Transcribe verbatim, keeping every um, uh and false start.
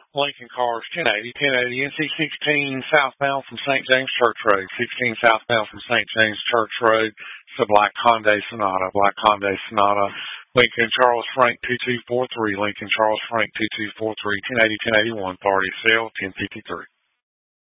Lincoln Cars, ten eighty, ten eighty, N C sixteen southbound from Saint James Church Road, sixteen southbound from Saint James Church Road. It's a black Hyundai Sonata, black Hyundai Sonata. Lincoln Charles Frank two two four three, Lincoln Charles Frank two two four three, ten eighty, ten eighty-one, authority sale, ten fifty-three.